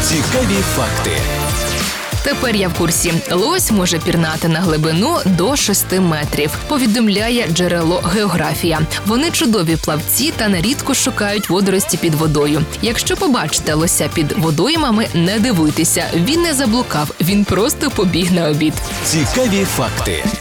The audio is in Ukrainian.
Цікаві факти. Тепер я в курсі. Лось може пірнати на глибину до 6 метрів, повідомляє джерело «Географія». Вони чудові плавці та нерідко шукають водорості під водою. Якщо побачите лося під водоймами, не дивуйтеся. Він не заблукав, він просто побіг на обід. Цікаві факти.